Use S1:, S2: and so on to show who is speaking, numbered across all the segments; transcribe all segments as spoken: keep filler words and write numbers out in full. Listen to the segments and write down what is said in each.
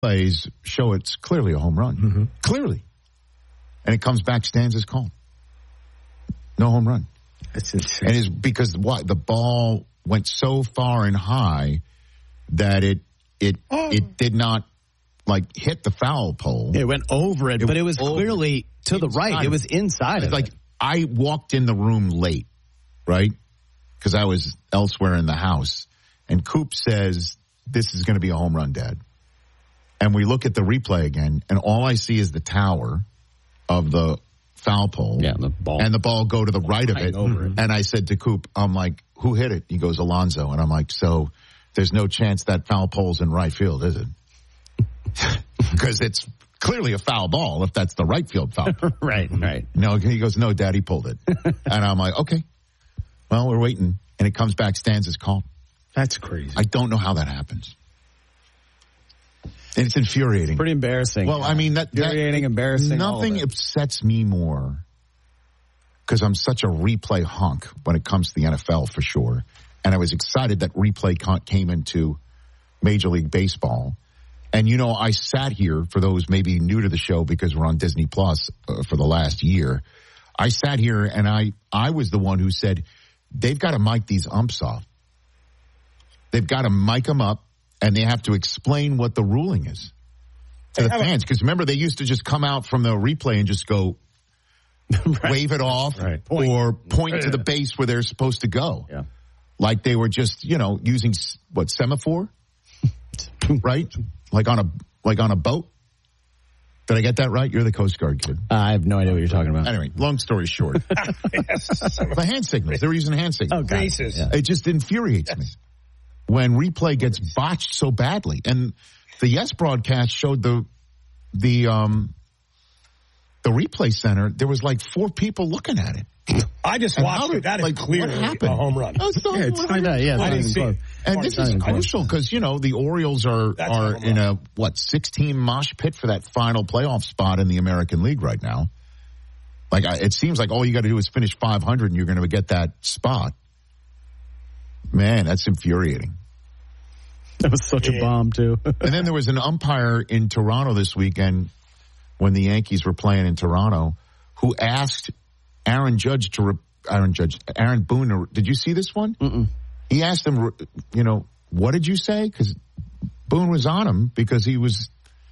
S1: plays show it's clearly a home run.
S2: Mm-hmm.
S1: Clearly. And it comes back, stands as called. No home run.
S2: That's insane.
S1: And it's because why the ball went so far and high that it it oh. it did not like hit the foul pole.
S3: It went over it, it but it was clearly to the right. It was inside.
S1: It's
S3: of
S1: like
S3: it.
S1: I walked in the room late, right? Because I was elsewhere in the house, and Coop says, "This is going to be a home run, Dad." And we look at the replay again, and all I see is the tower of the foul pole.
S3: Yeah, the ball.
S1: And the ball go to the right of it.
S3: Over it.
S1: And I said to Coop, I'm like, who hit it? He goes, Alonso. And I'm like, so there's no chance that foul pole's in right field, is it? Because it's clearly a foul ball if that's the right field foul.
S3: Right, right.
S1: No, he goes, no, Dad, he pulled it. And I'm like, okay. Well, we're waiting. And it comes back, stands as called.
S2: That's crazy.
S1: I don't know how that happens. And it's infuriating.
S3: Pretty embarrassing.
S1: Well, I mean, that,
S3: infuriating,
S1: that,
S3: embarrassing.
S1: Nothing upsets me more because I'm such a replay hunk when it comes to the N F L for sure. And I was excited that replay came into Major League Baseball. And, you know, I sat here, for those maybe new to the show because we're on Disney Plus uh, for the last year, I sat here and I, I was the one who said, they've got to mic these umps off. They've got to mic them up. And they have to explain what the ruling is to the fans. Because remember, they used to just come out from the replay and just go right. wave it off
S3: right.
S1: point. or point yeah. to the base where they're supposed to go.
S3: Yeah.
S1: Like they were just, you know, using, what, semaphore? Right? Like on a like on a boat? Did I get that right? You're the Coast Guard kid.
S3: Uh, I have no idea what you're talking about.
S1: Anyway, long story short. yes. The hand signals. They were using hand signals.
S3: Oh, faces. Yeah.
S1: It just infuriates yes. me. When replay gets botched so badly. And the Yes broadcast showed the the um the replay center, there was like four people looking at it.
S2: I just
S1: and
S2: watched it. That is like, clearly a home run.
S1: Oh, so,
S3: yeah, it's not that, yeah,
S2: I didn't see it.
S1: And this is crucial because, you know, the Orioles are, are in a, what, six-team mosh pit for that final playoff spot in the American League right now. Like, it seems like all you got to do is finish five hundred and you're going to get that spot. Man, that's infuriating.
S3: That was such yeah. a bomb, too.
S1: And then there was an umpire in Toronto this weekend when the Yankees were playing in Toronto who asked Aaron Judge to, re- Aaron Judge, Aaron Boone, to, did you see this one?
S3: Mm-mm.
S1: He asked him, you know, what did you say? Because Boone was on him because he was,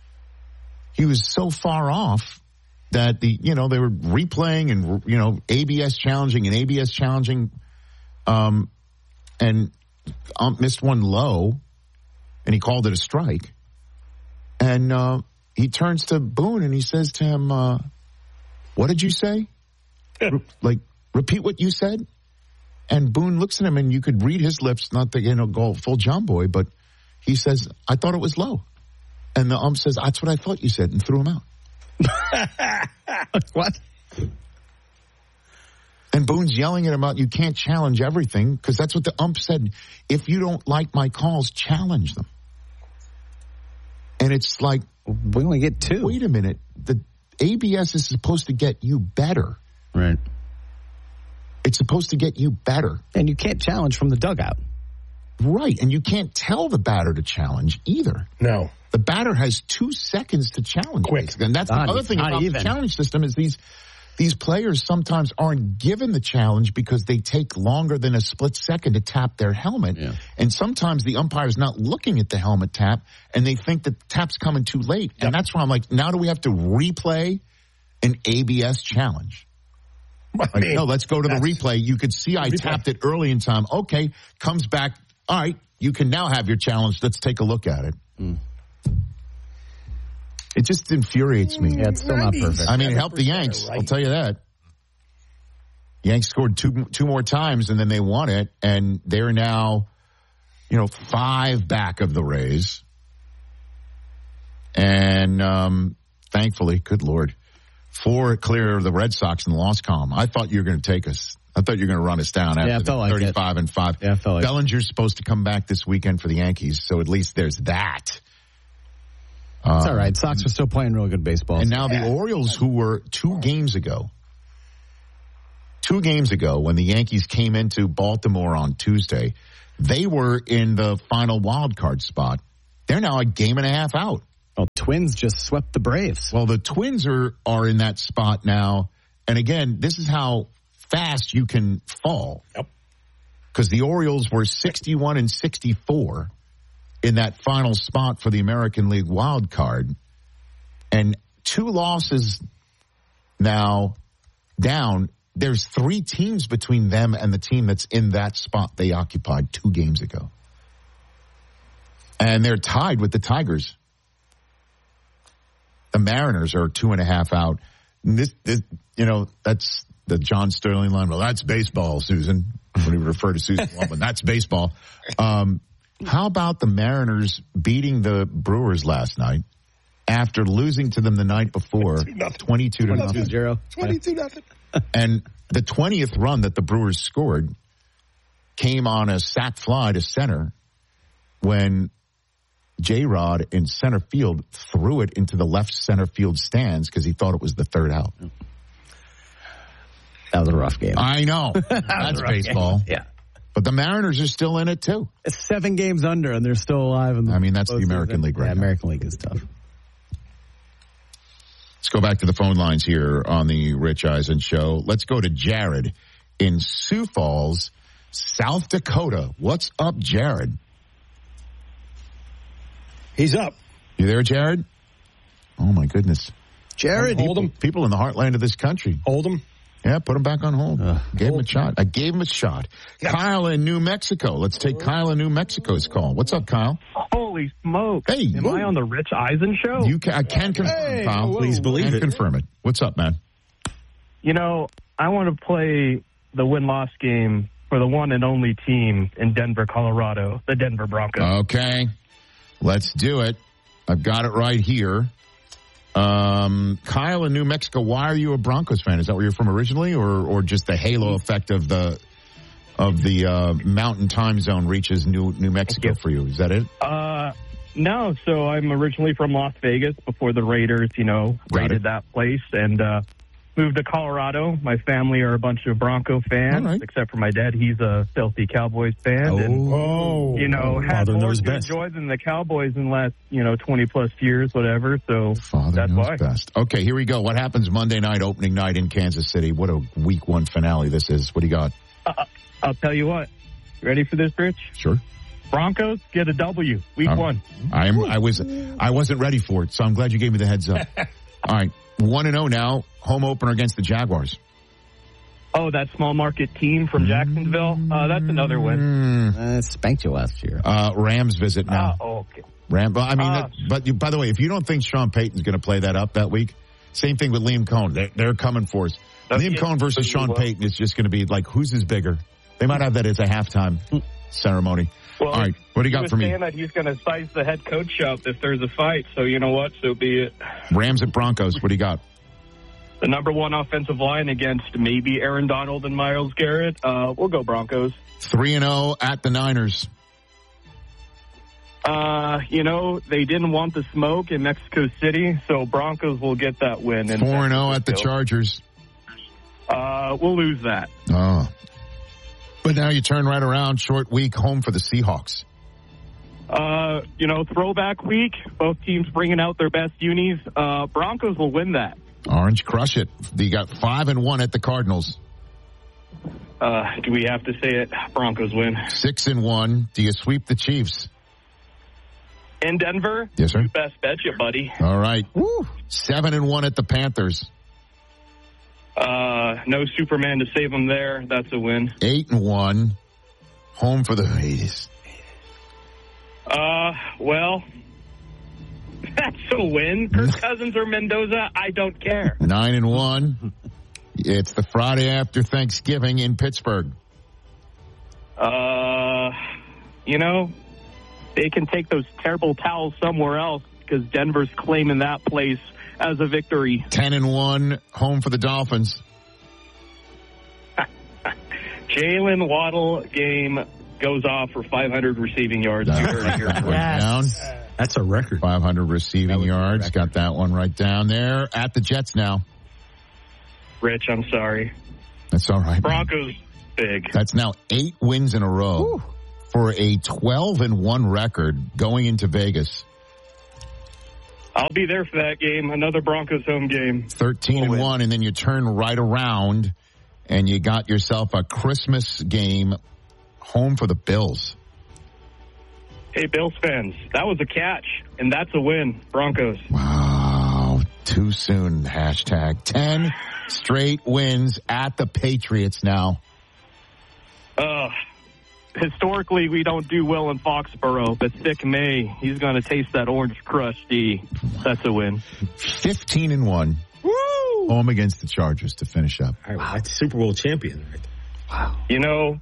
S1: he was so far off that the, you know, they were replaying and, you know, A B S challenging and A B S challenging, um, and um, missed one low. And he called it a strike. And uh, he turns to Boone and he says to him, uh, what did you say? Re- like, repeat what you said? And Boone looks at him and you could read his lips, not to, you know, go full John Boy, but he says, I thought it was low. And the ump says, that's what I thought you said, and threw him out.
S3: What?
S1: And Boone's yelling at him out, you can't challenge everything, because that's what the ump said. If you don't like my calls, challenge them. And it's like,
S3: we only get two.
S1: Wait a minute. The A B S is supposed to get you better.
S3: Right.
S1: It's supposed to get you better.
S3: And you can't challenge from the dugout.
S1: Right. And you can't tell the batter to challenge either.
S2: No.
S1: The batter has two seconds to challenge.
S2: Quick.
S1: And that's
S3: not
S1: the other
S3: even,
S1: thing about
S3: even.
S1: the challenge system is these these players sometimes aren't given the challenge because they take longer than a split second to tap their helmet.
S3: Yeah.
S1: And sometimes the umpire's not looking at the helmet tap and they think the tap's coming too late. Yep. And that's why I'm like, now do we have to replay an A B S challenge? Like, I mean, no, let's go to the replay. You could see I replay. tapped it early in time. Okay, comes back. All right, you can now have your challenge. Let's take a look at it. Mm. It just infuriates me.
S3: Yeah, it's still not perfect.
S1: I mean, it helped the Yanks. Right. I'll tell you that. Yanks scored two two more times, and then they won it, and they're now, you know, five back of the Rays. And um, thankfully, good Lord, four clear of the Red Sox in the loss column. I thought you were going to take us. I thought you were going to run us down after
S3: yeah,
S1: the
S3: like
S1: thirty-five
S3: it.
S1: and five.
S3: Yeah, I felt like
S1: Bellinger's supposed to come back this weekend for the Yankees, so at least there's that.
S3: It's um, all right. Sox are still playing really good baseball.
S1: And now yeah. the Orioles, who were two games ago, two games ago when the Yankees came into Baltimore on Tuesday, they were in the final wild card spot. They're now a game and a half out.
S3: Well, Twins just swept the Braves.
S1: Well, the Twins are, are in that spot now. And again, this is how fast you can fall.
S2: Yep.
S1: Because the Orioles were sixty-one and sixty-four in that final spot for the American League wild card. And two losses now down. There's three teams between them and the team that's in that spot they occupied two games ago. And they're tied with the Tigers. The Mariners are two and a half out. And this, this, you know, that's the John Sterling line. Well, that's baseball, Susan. When we refer to Susan Waldman, that's baseball. Um, how about the Mariners beating the Brewers last night after losing to them the night before, twenty-two to nothing.
S2: twenty-two nothing.
S1: And the twentieth run that the Brewers scored came on a sac fly to center when J-Rod in center field threw it into the left center field stands because he thought it was the third out.
S3: That was a rough game.
S1: I know. That's baseball.
S3: Game. Yeah.
S1: But the Mariners are still in it, too.
S3: It's seven games under, and they're still alive. In the
S1: I mean, that's the American League right
S3: yeah,
S1: now.
S3: American League is tough.
S1: Let's go back to the phone lines here on the Rich Eisen Show. Let's go to Jared in Sioux Falls, South Dakota. What's up, Jared?
S2: He's up.
S1: You there, Jared? Oh, my goodness.
S3: Jared.
S2: Hold
S1: people,
S2: him.
S1: People in the heartland of this country.
S2: Hold him.
S1: Yeah, put him back on hold. Uh, gave
S2: hold.
S1: him a shot. I gave him a shot. Yeah. Kyle in New Mexico. Let's take Kyle in New Mexico's call. What's up, Kyle?
S4: Holy smoke.
S1: Hey.
S4: Am
S1: whoa.
S4: I on the Rich Eisen Show?
S1: You can, I can confirm,
S2: hey,
S1: Kyle.
S2: whoa,
S1: Please believe it. Confirm it. What's up, man?
S4: You know, I want to play the win-loss game for the one and only team in Denver, Colorado, the Denver Broncos.
S1: Okay. Let's do it. I've got it right here. Um, Kyle in New Mexico, why are you a Broncos fan? Is that where you're from originally, or or just the halo effect of the of the uh, mountain time zone reaches New New Mexico for you? Is that it?
S4: Uh, no. So I'm originally from Las Vegas before the Raiders, you know,
S1: Got
S4: raided
S1: it.
S4: that place, and uh, moved to Colorado. My family are a bunch of Bronco fans,
S1: All right.
S4: except for my dad. He's a filthy Cowboys fan.
S3: Oh.
S4: And,
S2: Oh.
S4: you know, had
S2: Father
S4: more
S2: knows
S4: to
S2: best.
S4: enjoy than the Cowboys in the last, you know, twenty plus years, whatever. So
S1: Father
S4: that's
S1: knows
S4: why.
S1: best. Okay, here we go. What happens Monday night, opening night in Kansas City? What a week one finale this is. What do you got?
S4: Uh, I'll tell you what. Ready for this, Rich?
S1: Sure.
S4: Broncos get a W, week
S1: Um,
S4: one.
S1: I am. I was. I wasn't ready for it, so I'm glad you gave me the heads up. All right, one and zero now. Home opener against the Jaguars.
S4: Oh, that small market team from Jacksonville. Uh, that's another win.
S1: Mm.
S3: Uh, spanked you last year.
S1: Uh, Rams visit now.
S4: Uh, okay.
S1: Ram. I mean,
S4: Uh,
S1: that, but you, by the way, if you don't think Sean Payton's going to play that up that week, same thing with Liam Cohn. They're, they're coming for us.
S4: That's
S1: Liam
S4: it.
S1: Cohn versus Sean
S4: Well.
S1: Payton is just going to be like, whose is bigger? They might have that as a halftime ceremony.
S4: Well,
S1: All right, what do you
S4: he
S1: got
S4: was
S1: for me?
S4: saying that he's going to size the head coach up if there's a fight. So you know what? So be it.
S1: Rams at Broncos. What do you got?
S4: The number one offensive line against maybe Aaron Donald and Myles Garrett. Uh, we'll go Broncos.
S1: Three and zero at the Niners.
S4: Uh, you know, they didn't want the smoke in Mexico City, so Broncos will get that win. in
S1: Four and zero
S4: San
S1: at the
S4: Francisco.
S1: Chargers.
S4: Uh, we'll lose that.
S1: Oh, but now you turn right around. Short week home for the Seahawks.
S4: Uh, you know, throwback week. Both teams bringing out their best unis. Uh, Broncos will win that.
S1: Orange crush it. You got five and one at the Cardinals.
S4: Uh, do we have to say it? Broncos win.
S1: Six and one. Do you sweep the Chiefs?
S4: In Denver?
S1: Yes, sir.
S4: You best bet you, buddy.
S1: All right. Woo. Seven and one at the Panthers.
S4: Uh, no Superman to save them there. That's a win.
S1: Eight and one. Home for the Raiders.
S4: Uh, well, that's a win. Kirk Cousins or Mendoza, I don't care.
S1: Nine and one. It's the Friday after Thanksgiving in Pittsburgh.
S4: Uh, you know, they can take those terrible towels somewhere else because Denver's claiming that place as a victory.
S1: Ten and one. Home for the Dolphins.
S4: Jalen Waddle game goes off for five hundred receiving yards. You heard it here.
S1: Right down.
S2: That's a record.
S1: five hundred receiving yards. Got that one right down there. At the Jets now.
S4: Rich, I'm sorry.
S1: That's all right. man.
S4: Broncos, big.
S1: That's now eight wins in a row Woo. for a twelve and one record going into Vegas.
S4: I'll be there for that game. Another Broncos home game.
S1: thirteen and one, and then you turn right around and you got yourself a Christmas game home for the Bills.
S4: Hey, Bills fans, that was a catch, and that's a win. Broncos.
S1: Wow, too soon, hashtag. ten straight wins at the Patriots now.
S4: Uh, historically, we don't do well in Foxborough, but Thick May, he's going to taste that orange crush, D. That's a win.
S1: fifteen and one.
S2: Woo!
S1: Home against the Chargers to finish up.
S2: All right, that's Super Bowl champion. Right?
S3: Wow.
S4: You know,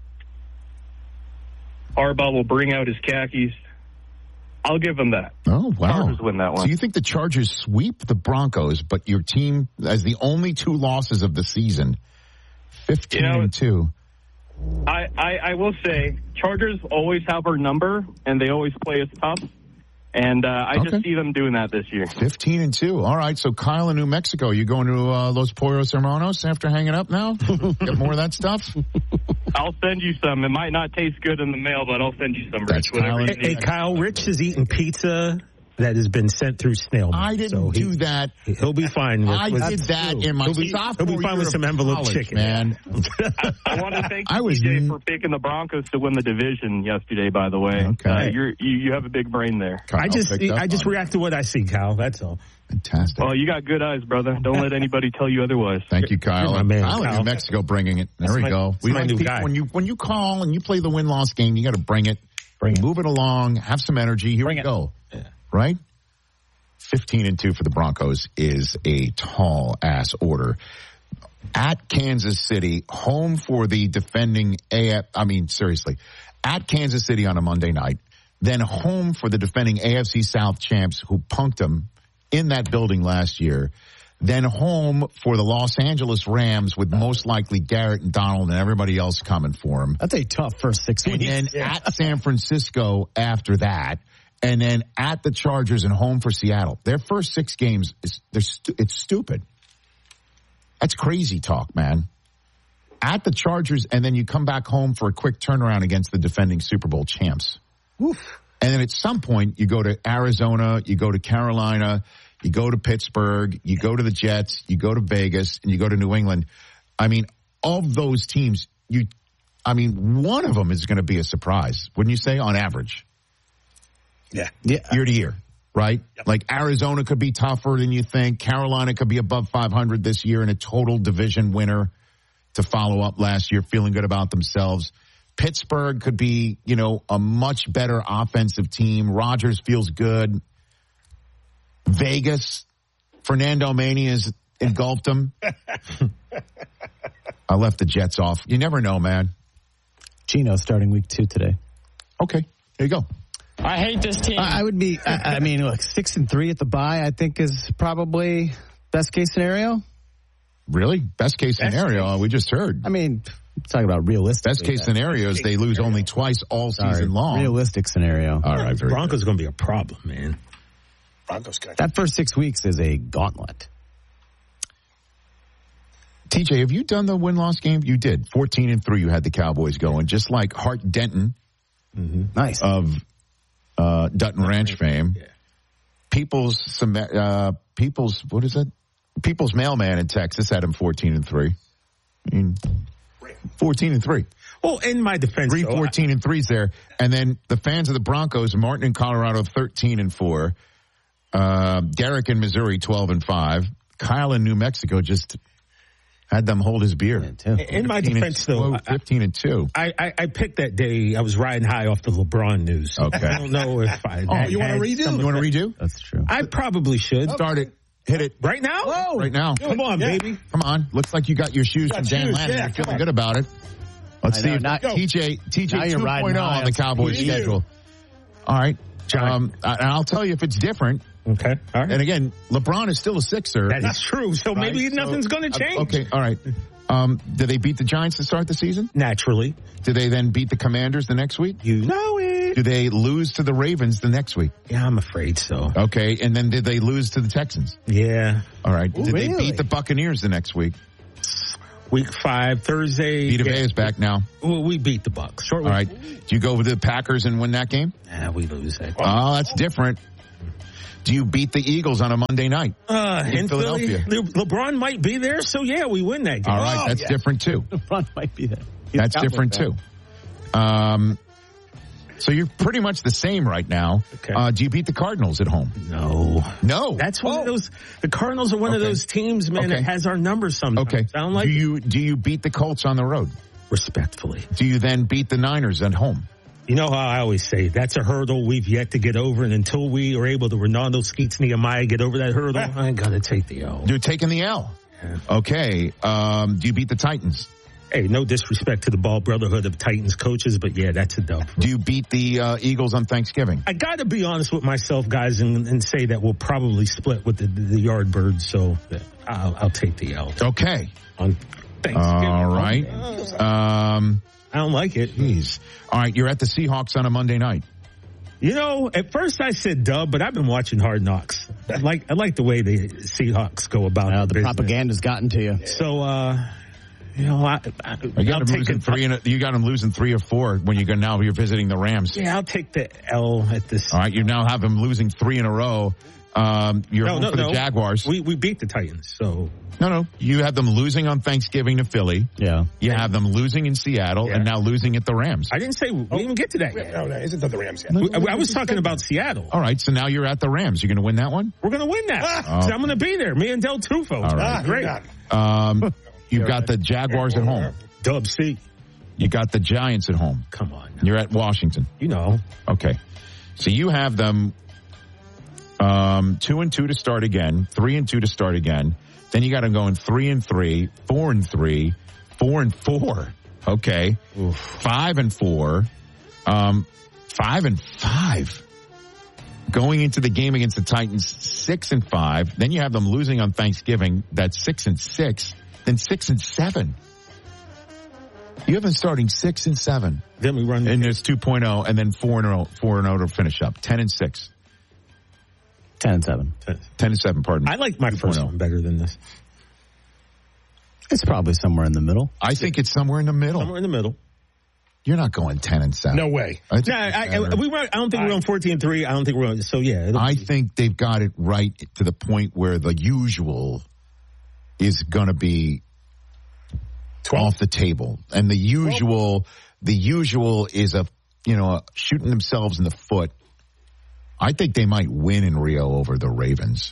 S4: Harbaugh will bring out his khakis. I'll give him that.
S1: Oh, wow.
S4: Chargers win that one.
S1: So you think the Chargers sweep the Broncos, but your team, as the only two losses of the season, fifteen
S4: You know,
S1: and two.
S4: I, I, I will say, Chargers always have our number, and they always play us tough. And uh, I
S1: Okay.
S4: just see them doing that this year.
S1: fifteen and two. All right. So Kyle in New Mexico, you going to uh, Los Pollos Hermanos after hanging up now? Get more of that stuff?
S4: I'll send you some. It might not taste good in the mail, but I'll send you some,
S1: That's
S4: Rich. Whatever
S1: Kyle.
S4: you
S2: Hey,
S4: need.
S2: Kyle, Rich is eating pizza that has been sent through snail mail.
S1: I didn't
S2: so he,
S1: do that.
S2: He'll be fine. With,
S1: I
S2: with,
S1: did that in my
S2: he'll be,
S1: sophomore
S2: he'll be fine
S1: year
S2: with
S1: of
S2: some envelope
S1: college,
S2: chicken,
S1: man.
S4: I, I want to thank
S1: I was
S4: T J
S1: n-
S4: for picking the Broncos to win the division yesterday, by the way.
S1: Okay.
S4: Uh, you're, you, you have a big brain there.
S1: Kyle
S2: I just,
S1: picked up
S2: I just
S1: on it.
S2: react to what I see, Kyle. That's all.
S1: Fantastic.
S4: Well, you got good eyes, brother. Don't let anybody tell you otherwise.
S1: Thank you, Kyle.
S2: You're my man,
S1: Kyle in
S2: Kyle.
S1: New Mexico bringing it. There
S2: That's
S1: we
S2: my-
S1: go.
S2: that's
S1: We
S2: my
S1: like
S2: new
S1: people,
S2: guy.
S1: when you when you call and you play the win-loss game, you got to bring it.
S2: Bring it.
S1: Move it along. Have some energy. Here
S2: Bring
S1: we
S2: it.
S1: go.
S2: Yeah.
S1: Right? fifteen and two for the Broncos is a tall ass order. At Kansas City, home for the defending A F, I mean, seriously, at Kansas City on a Monday night, then home for the defending A F C South champs who punked them in that building last year, then home for the Los Angeles Rams with most likely Garrett and Donald and everybody else coming for them.
S3: That's a tough first six
S1: And
S3: weeks.
S1: then at San Francisco after that, and then at the Chargers and home for Seattle. Their first six games, is they're stu- it's stupid. That's crazy talk, man. At the Chargers, and then you come back home for a quick turnaround against the defending Super Bowl champs.
S2: Oof.
S1: And then at some point, you go to Arizona, you go to Carolina, you go to Pittsburgh, you go to the Jets, you go to Vegas, and you go to New England. I mean, of those teams, you, I mean, one of them is going to be a surprise, wouldn't you say, on average?
S2: Yeah.
S3: Yeah.
S1: Year to year, right?
S2: Yep.
S1: Like Arizona could be tougher than you think. Carolina could be above five hundred this year and a total division winner to follow up last year, feeling good about themselves. Pittsburgh could be, you know, a much better offensive team. Rodgers feels good. Vegas, Fernando Mania has engulfed them. I left the Jets off. You never know, man.
S3: Gino starting week two today.
S1: Okay, there you go.
S5: I hate this team.
S3: I I would be, I, I mean, look, six and three at the bye, I think is probably best case scenario.
S1: Really? Best case
S2: Best
S1: scenario,
S2: case.
S1: we just heard.
S3: I mean, talking about realistic.
S1: Best case scenario is they lose only twice all season long.
S3: Realistic scenario.
S1: All right, very
S2: Broncos going to be a problem, man.
S5: Broncos got
S3: That first six weeks is a gauntlet.
S1: T J, have you done the win-loss game? You did. fourteen and three, you had the Cowboys going, just like Hart Denton
S3: Nice.
S1: of uh, Dutton Ranch fame.
S2: Yeah.
S1: People's, some, uh, People's, what is it? People's Mailman in Texas had him fourteen and three. I mean, fourteen and three.
S2: Well, in my defense,
S1: Three
S2: though,
S1: fourteen and threes there. And then the fans of the Broncos, Martin in Colorado, thirteen and four. Uh, Derek in Missouri, twelve and five. Kyle in New Mexico just had them hold his beer.
S3: Too.
S2: in my
S1: fifteen
S2: defense,
S1: and,
S2: though,
S1: whoa, fifteen and two.
S2: I, I, I picked that day. I was riding high off the LeBron news.
S1: Okay.
S2: I don't know if I.
S1: Oh,
S2: that
S1: you wanna
S2: had
S1: redo?
S2: some
S1: You want to
S2: effect.
S1: redo?
S3: That's true.
S2: I probably should.
S1: Start it. Hit it
S2: Right now? Whoa.
S1: right now.
S2: Come on,
S5: Yeah.
S2: baby.
S1: Come on. Looks like you got your shoes from Dan
S5: shoes,
S1: Lannon.
S5: yeah,
S1: You're
S5: come
S1: feeling
S5: on.
S1: good about it. Let's
S3: I
S1: see
S3: know,
S1: if
S3: not-
S1: T J, T J
S3: Now you're riding
S1: 2.0
S3: high
S1: on the
S3: on
S1: Cowboys
S5: you.
S1: schedule. All right.
S2: John.
S1: Um, and I'll tell you if it's different.
S2: Okay. All right.
S1: And again, LeBron is still a Sixer.
S2: That is true. So
S1: right?
S2: maybe
S1: So-
S2: nothing's going to
S1: uh,
S2: change.
S1: Okay. All right. Um, did they beat the Giants to start the season?
S2: Naturally.
S1: Do they then beat the Commanders the next week?
S2: You know it.
S1: Do they lose to the Ravens the next week?
S2: Yeah, I'm afraid so.
S1: Okay. And then did they lose to the Texans?
S2: Yeah.
S1: All right. Did they
S3: really?
S1: beat the Buccaneers the next week?
S2: Week five, Thursday.
S1: Vita
S2: yeah.
S1: Vea is back now.
S2: Well, we beat the Bucks. Short
S1: All right. Do you go with the Packers and win that game?
S2: Nah, we lose that.
S1: Oh, that's different. Do you beat the Eagles on a Monday night
S6: Uh,
S1: in,
S6: in
S1: Philadelphia?
S6: Philly, Le- LeBron might be there, so yeah, we win that game.
S1: All right,
S3: Oh,
S1: that's
S3: yeah.
S1: different too.
S3: LeBron might be there. He's
S1: That's
S3: Cowboys
S1: different
S3: fan.
S1: too. Um, so you're pretty much the same right now.
S6: Okay.
S1: Uh, do you beat the Cardinals at home?
S6: No.
S1: No.
S6: That's one of those, the Cardinals are one of
S1: Okay.
S6: those teams, man,
S1: Okay.
S6: that has our numbers sometimes.
S1: Okay.
S6: I don't like
S1: do you do you beat the Colts on the road?
S6: respectfully.
S1: Do you then beat the Niners at home?
S6: You know how I always say, that's a hurdle we've yet to get over, and until we are able to Ronaldo Skeets Nehemiah get over that hurdle, I gotta take the L.
S1: You're taking the L.
S6: Yeah.
S1: Okay. Um, do you beat the Titans?
S6: Hey, no disrespect to the Ball Brotherhood of Titans coaches, but yeah, that's a dub.
S1: Do you beat the uh, Eagles on Thanksgiving?
S6: I got to be honest with myself, guys, and, and say that we'll probably split with the, the Yardbirds, so I'll, I'll take the L
S1: Okay.
S6: on Thanksgiving.
S1: All right. Um,
S6: I don't like it.
S1: geez. All right. You're at the Seahawks on a Monday night.
S6: You know, at first I said dub, but I've been watching Hard Knocks. I like I like the way the Seahawks go about
S3: Uh,
S6: it.
S3: the propaganda's gotten to you.
S6: So, uh, you know, I, I,
S1: You
S6: I'll
S1: got them
S6: take
S1: losing
S6: the,
S1: three. And you got them losing three or four when you go now. You're visiting the Rams.
S6: Yeah, I'll take the L at this.
S1: All right. You now have them losing three in a row. Um, you're
S6: No,
S1: home
S6: no,
S1: for the
S6: no.
S1: Jaguars.
S6: We we beat the Titans, so
S1: no, no. You have them losing on Thanksgiving to Philly.
S3: Yeah.
S1: You have them losing in Seattle
S6: Yeah.
S1: and now losing at the Rams.
S6: I didn't say we didn't even get to that yet.
S5: No, no, isn't that the Rams yet?
S6: We- I, I was talking about Seattle.
S1: All right. So now you're at the Rams. You're going to win that one?
S6: We're going to win that.
S1: Ah.
S6: So I'm going to be there. Me and Del Tufo.
S1: All right.
S5: Ah,
S6: Great.
S5: you're not.
S1: Um, you've got the Jaguars at home.
S6: Dub C.
S1: You got the Giants at home.
S6: Come on.
S1: You're at Washington.
S6: You know.
S1: Okay. So you have them um, two and two to start again, three and two to start again. Then you got them going three and three, four and three, four and four. Okay.
S6: Oof.
S1: Five and four, um, five and five. Going into the game against the Titans, six and five. Then you have them losing on Thanksgiving. That's six and six. Then six and seven. You have them starting six and seven.
S6: Then we run.
S1: And there's two point oh, and then four and oh, four and oh to finish up. ten and six.
S3: ten and seven.
S1: ten and seven, pardon me.
S6: I like my first one better than this.
S3: It's probably somewhere in the middle.
S1: I think it's somewhere in the middle.
S6: Somewhere in the middle.
S1: You're not going ten and seven.
S5: No way.
S1: I think,
S6: Yeah, I, I, we were, I don't think we're on fourteen and three. I don't think we're on. So yeah. it'll
S1: I
S6: be-
S1: think they've got it right to the point where the usual is going to be off the table. And the usual, the usual is a, you know, a shooting themselves in the foot. I think they might win in Rio over the Ravens.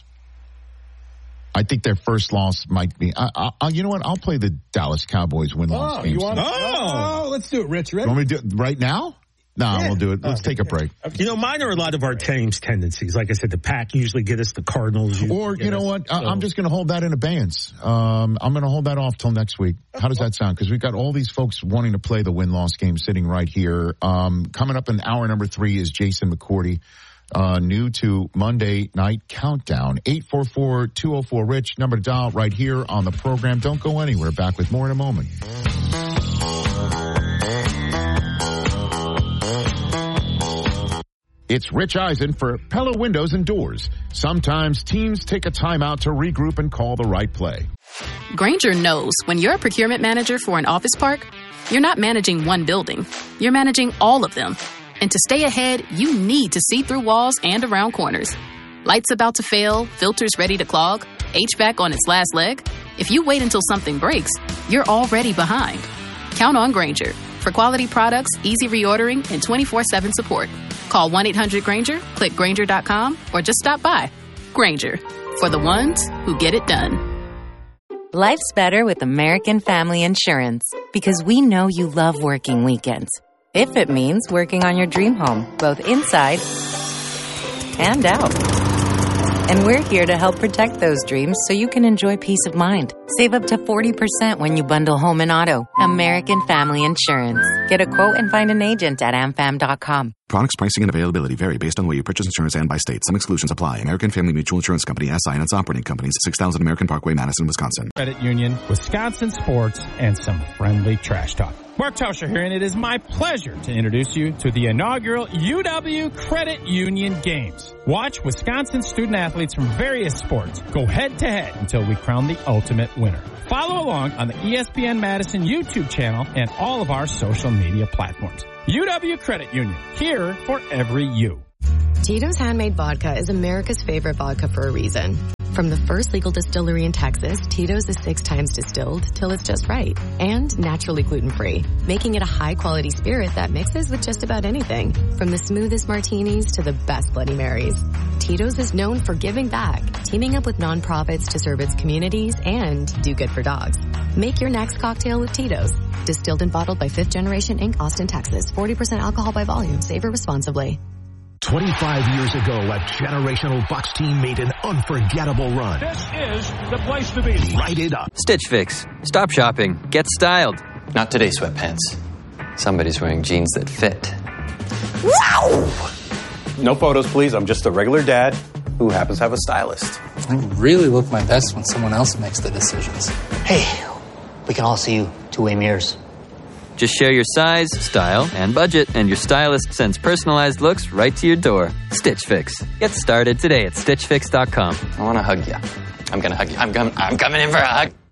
S1: I think their first loss might be. I, I, you know what? I'll play the Dallas Cowboys win-loss
S5: Oh,
S1: game.
S5: you want?
S6: Oh.
S5: Oh, let's do it, Rich. Ready?
S1: You want me to do it right now? No,
S5: Yeah.
S1: we'll do it. Let's take a break.
S6: You know, mine are a lot of our team's tendencies. Like I said, the Pack usually get us, the Cardinals. usually
S1: Or,
S6: get
S1: you know
S6: us,
S1: what? I-
S6: so-
S1: I'm just going to hold that in abeyance. Um, I'm going to hold that off till next week. How does that sound? Because we've got all these folks wanting to play the win-loss game sitting right here. Um, coming up in hour number three is Jason McCourty. Uh, new to Monday Night Countdown. eight four four, two oh four, RICH. Number to dial right here on the program. Don't go anywhere. Back with more in a moment. It's Rich Eisen for Pella Windows and Doors. Sometimes teams take a timeout to regroup and call the right play.
S7: Grainger knows when you're a procurement manager for an office park, you're not managing one building. You're managing all of them. And to stay ahead, you need to see through walls and around corners. Lights about to fail, filters ready to clog, H V A C on its last leg. If you wait until something breaks, you're already behind. Count on Grainger for quality products, easy reordering, and twenty-four seven support. Call one eight hundred Grainger, click Grainger dot com, or just stop by. Grainger, for the ones who get it done.
S8: Life's better with American Family Insurance because we know you love working weekends. If it means working on your dream home, both inside and out. And we're here to help protect those dreams so you can enjoy peace of mind. Save up to forty percent when you bundle home and auto. American Family Insurance. Get a quote and find an agent at a m fam dot com.
S9: Products, pricing, and availability vary based on the way you purchase insurance and by state. Some exclusions apply. American Family Mutual Insurance Company, S I and its operating companies, six thousand American Parkway, Madison, Wisconsin.
S10: Credit Union, Wisconsin sports, and some friendly trash talk. Mark Tauscher here, and it is my pleasure to introduce you to the inaugural U W Credit Union Games. Watch Wisconsin student athletes from various sports go head-to-head until we crown the ultimate winner. Follow along on the E S P N Madison YouTube channel and all of our social media platforms. U W Credit Union, here for every you.
S11: Tito's Handmade Vodka is America's favorite vodka for a reason. From the first legal distillery in Texas, Tito's is six times distilled till it's just right. And naturally gluten-free, making it a high-quality spirit that mixes with just about anything. From the smoothest martinis to the best Bloody Marys. Tito's is known for giving back, teaming up with nonprofits to serve its communities and do good for dogs. Make your next cocktail with Tito's. Distilled and bottled by Fifth Generation Incorporated, Austin, Texas. forty percent alcohol by volume. Savor responsibly.
S12: twenty-five years ago, a generational Bucks team made an unforgettable run.
S13: This is the place to be.
S12: Light it up.
S14: Stitch Fix. Stop shopping. Get styled.
S15: Not today, sweatpants. Somebody's wearing jeans that fit.
S16: Wow! No photos, please. I'm just a regular dad who happens to have a stylist.
S17: I really look my best when someone else makes the decisions.
S18: Hey, we can all see you two-way mirrors.
S14: Just share your size, style, and budget, and your stylist sends personalized looks right to your door. Stitch Fix. Get started today at stitch fix dot com.
S15: I want to hug you. I'm going to hug you. I'm, com- I'm coming in for a hug.